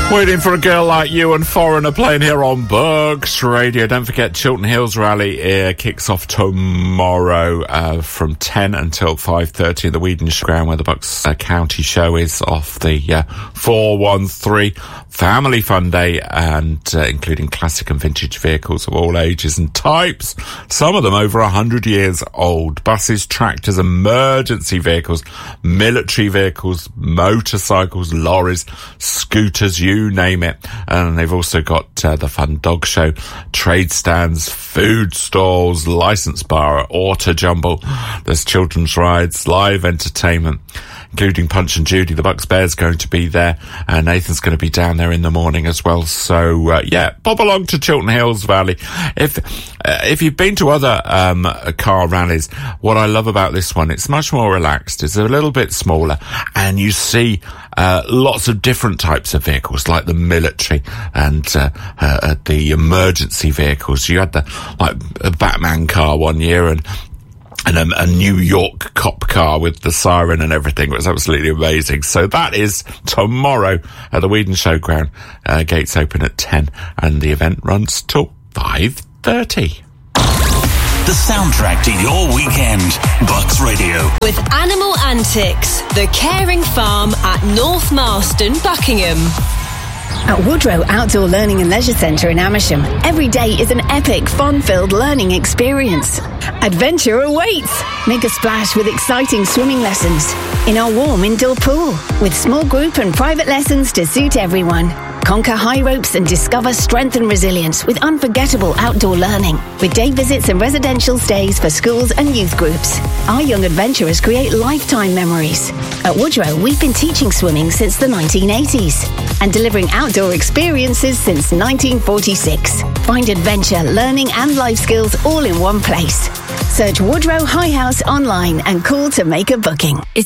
Waiting for a Girl Like You and Foreigner playing here on Bucks Radio. Don't forget, Chiltern Hills Rally kicks off tomorrow from 10 until 5:30 at the Wiedenshire Ground, where the Bucks County Show is, off the 413 Family Fun Day, and including classic and vintage vehicles of all ages and types, some of them over 100 years old. Buses, tractors, emergency vehicles, military vehicles, motorcycles, lorries, scooters, you name it. And they've also got the fun dog show, trade stands, food stalls, license bar, auto jumble. There's children's rides, live entertainment, including Punch and Judy. The Bucks Bears going to be there, and Nathan's going to be down there in the morning as well. So pop along to Chiltern Hills Valley. If you've been to other car rallies, what I love about this one, it's much more relaxed. It's a little bit smaller, and you see lots of different types of vehicles, like the military and the emergency vehicles. You had a Batman car one year, and a New York cop car with the siren and everything. It was absolutely amazing. So that is tomorrow at the Wiedenshire Ground. Gates open at 10, and the event runs till 5:30. The soundtrack to your weekend. Bucks Radio. With Animal Antics, the caring farm at North Marston, Buckingham. At Woodrow Outdoor Learning and Leisure Centre in Amersham, every day is an epic, fun-filled learning experience. Adventure awaits! Make a splash with exciting swimming lessons in our warm indoor pool, with small group and private lessons to suit everyone. Conquer high ropes and discover strength and resilience with unforgettable outdoor learning, with day visits and residential stays for schools and youth groups. Our young adventurers create lifetime memories. At Woodrow, we've been teaching swimming since the 1980s and delivering outdoor experiences since 1946. Find adventure, learning and life skills all in one place. Search Woodrow High House online and call to make a booking. It's